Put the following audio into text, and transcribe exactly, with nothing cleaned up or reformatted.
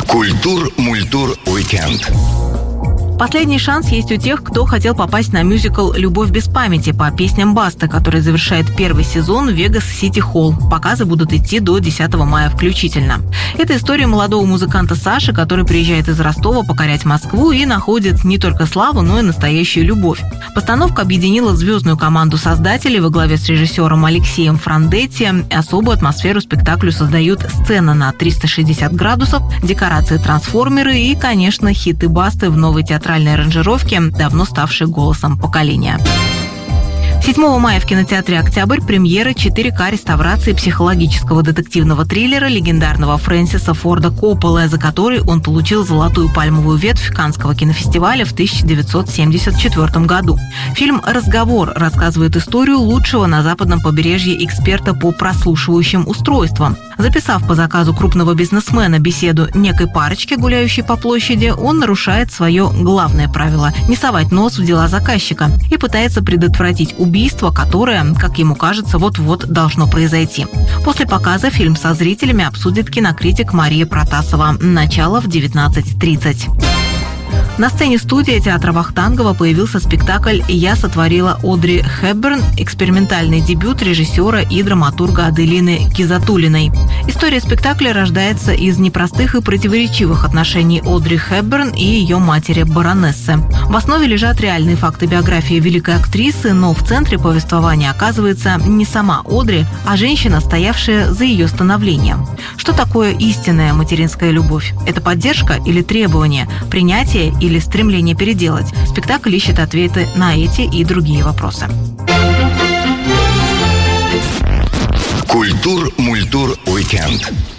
Культур-мультур-уикенд. Последний шанс есть у тех, кто хотел попасть на мюзикл «Любовь без памяти» по песням Басты, который завершает первый сезон в Вегас Сити Холл. Показы будут идти до десятого мая включительно. Это история молодого музыканта Саши, который приезжает из Ростова покорять Москву и находит не только славу, но и настоящую любовь. Постановка объединила звездную команду создателей во главе с режиссером Алексеем Франдетти. Особую атмосферу спектаклю создают сцена на триста шестьдесят градусов, декорации-трансформеры и, конечно, хиты Басты в новой театральной аранжировке, давно ставшей голосом поколения. седьмого мая в кинотеатре «Октябрь» премьера четыре ка реставрации психологического детективного триллера легендарного Фрэнсиса Форда Копполы, за который он получил золотую пальмовую ветвь Каннского кинофестиваля в тысяча девятьсот семьдесят четвёртом году. Фильм «Разговор» рассказывает историю лучшего на западном побережье эксперта по прослушивающим устройствам. Записав по заказу крупного бизнесмена беседу некой парочки, гуляющей по площади, он нарушает свое главное правило – не совать нос в дела заказчика и пытается предотвратить убийство, которое, как ему кажется, вот-вот должно произойти. После показа фильм со зрителями обсудит кинокритик Мария Протасова. Начало в девятнадцать тридцать. На сцене студии театра Вахтангова появился спектакль «Я сотворила Одри Хепберн», экспериментальный дебют режиссера и драматурга Аделины Гизатуллиной. История спектакля рождается из непростых и противоречивых отношений Одри Хепберн и ее матери баронессы. В основе лежат реальные факты биографии великой актрисы, но в центре повествования оказывается не сама Одри, а женщина, стоявшая за ее становлением. Что такое истинная материнская любовь? Это поддержка или требование, принятие или стремление переделать? Спектакль ищет ответы на эти и другие вопросы. Культур-мультур-уикенд.